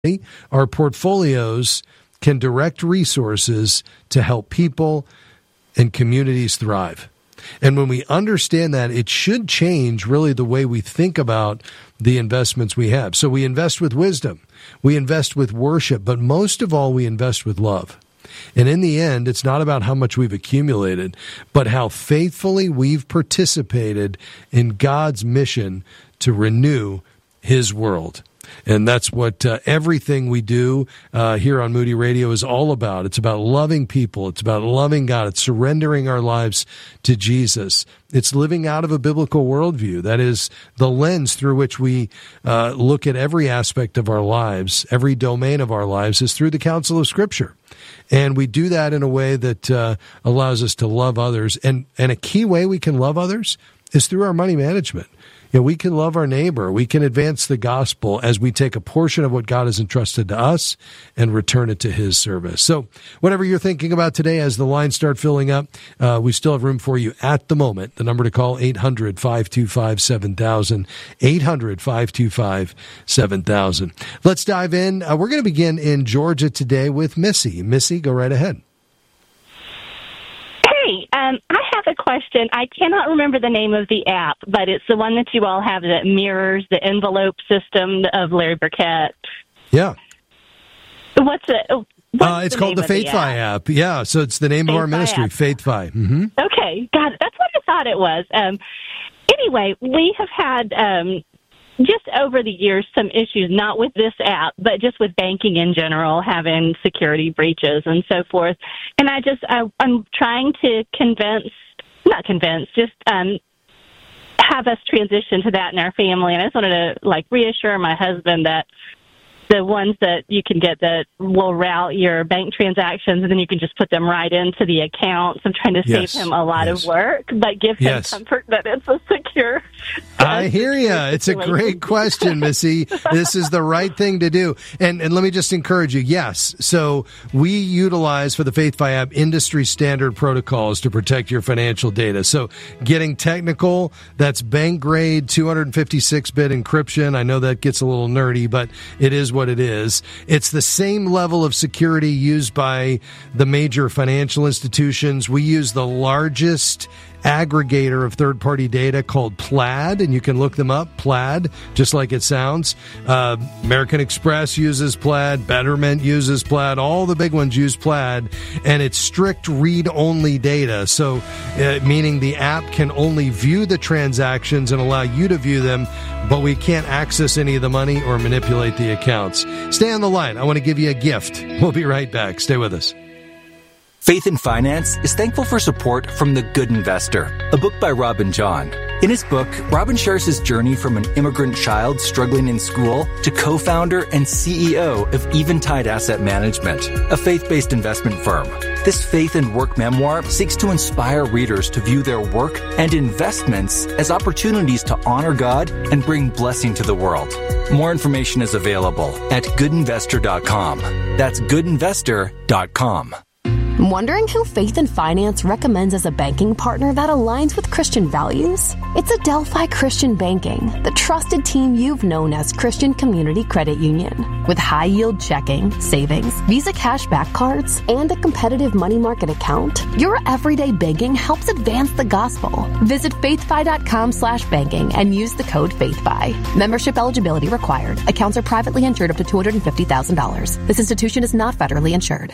Our portfolios can direct resources to help people and communities thrive. And when we understand that, it should change really the way we think about the investments we have. So we invest with wisdom, we invest with worship, but most of all, we invest with love. And in the end, it's not about how much we've accumulated, but how faithfully we've participated in God's mission to renew His world. And that's what everything we do here on Moody Radio is all about. It's about loving people. It's about loving God. It's surrendering our lives to Jesus. It's living out of a biblical worldview. That is the lens through which we look at every aspect of our lives. Every domain of our lives is through the counsel of Scripture. And we do that in a way that allows us to love others. And a key way we can love others is through our money management. You know, we can love our neighbor. We can advance the gospel as we take a portion of what God has entrusted to us and return it to His service. So whatever you're thinking about today, as the lines start filling up, we still have room for you at the moment. The number to call, 800-525-7000, 800-525-7000. Let's dive in. We're going to begin in Georgia today with Missy. Missy, go right ahead. I have a question. I cannot remember the name of the app, but it's the one that you all have that mirrors the envelope system of Larry Burkett. Yeah. What's it? It's called the FaithFi app. Yeah, so it's the name of our ministry, FaithFi. Mm-hmm. Okay, got it. That's what I thought it was. Anyway, we have had just over the years some issues, not with this app, but just with banking in general, having security breaches and so forth. And I'm trying to have us transition to that in our family. And I just wanted to reassure my husband that the ones that you can get that will route your bank transactions, and then you can just put them right into the accounts. I'm trying to save him a lot of work, but give him comfort that it's a secure. I hear you. It's a great question, Missy. This is the right thing to do. And let me just encourage you. Yes. So we utilize for the FaithFi app industry standard protocols to protect your financial data. So getting technical, that's bank grade 256-bit encryption. I know that gets a little nerdy, but it is what it is. It's the same level of security used by the major financial institutions. We use the largest aggregator of third-party data called Plaid, and you can look them up, Plaid, just like it sounds. American Express uses Plaid, Betterment uses Plaid, all the big ones use Plaid, and it's strict read-only data, so meaning the app can only view the transactions and allow you to view them, but we can't access any of the money or manipulate the accounts. Stay on the line. I want to give you a gift. We'll be right back. Stay with us. Faith in Finance is thankful for support from The Good Investor, a book by Robin John. In his book, Robin shares his journey from an immigrant child struggling in school to co-founder and CEO of Eventide Asset Management, a faith-based investment firm. This faith and work memoir seeks to inspire readers to view their work and investments as opportunities to honor God and bring blessing to the world. More information is available at goodinvestor.com. That's goodinvestor.com. Wondering who Faith in Finance recommends as a banking partner that aligns with Christian values? It's Adelphi Christian Banking, the trusted team you've known as Christian Community Credit Union. With high-yield checking, savings, Visa cashback cards, and a competitive money market account, your everyday banking helps advance the gospel. Visit faithfi.com/banking and use the code FaithFi. Membership eligibility required. Accounts are privately insured up to $250,000. This institution is not federally insured.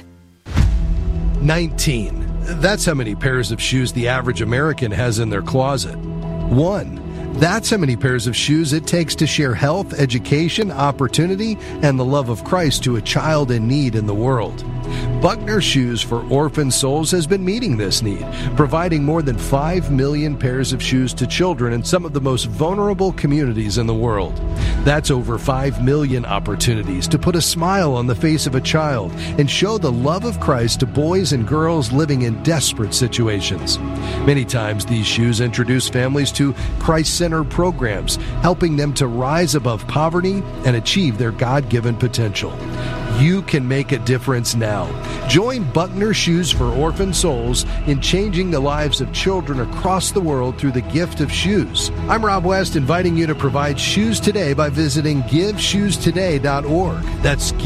19. That's how many pairs of shoes the average American has in their closet. 1. That's how many pairs of shoes it takes to share health, education, opportunity, and the love of Christ to a child in need in the world. Buckner Shoes for Orphan Souls has been meeting this need, providing more than 5 million pairs of shoes to children in some of the most vulnerable communities in the world. That's over 5 million opportunities to put a smile on the face of a child and show the love of Christ to boys and girls living in desperate situations. Many times these shoes introduce families to Christ-centered programs, helping them to rise above poverty and achieve their God-given potential. You can make a difference now. Join Buckner Shoes for Orphan Souls in changing the lives of children across the world through the gift of shoes. I'm Rob West, inviting you to provide shoes today by visiting GiveShoesToday.org. That's